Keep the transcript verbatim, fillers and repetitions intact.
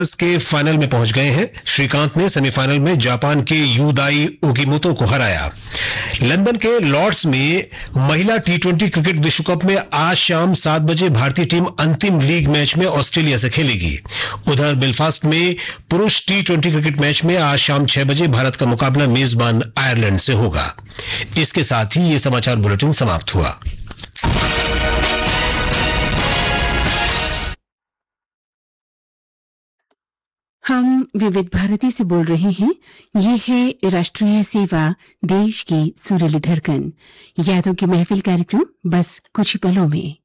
के फाइनल में पहुंच गए हैं। श्रीकांत ने सेमीफाइनल में जापान के यूदाई ओकीमोतो को हराया। लंदन के लॉर्ड्स में महिला टी ट्वेंटी क्रिकेट विश्व कप में आज शाम सात बजे भारतीय टीम अंतिम लीग मैच में ऑस्ट्रेलिया से खेलेगी। उधर बेलफास्ट में पुरुष टी ट्वेंटी क्रिकेट मैच में आज शाम छह बजे भारत का मुकाबला मेजबान आयरलैंड से होगा। इसके साथ ही ये समाचार बुलेटिन समाप्त हुआ। हम विविध भारती से बोल रहे हैं। ये है राष्ट्रीय सेवा, देश की सुरीली धड़कन, यादों की महफिल कार्यक्रम बस कुछ ही पलों में।